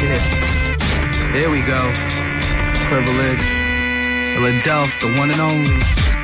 Yeah. Here we go. Privilege. Philadelphia, the one and only.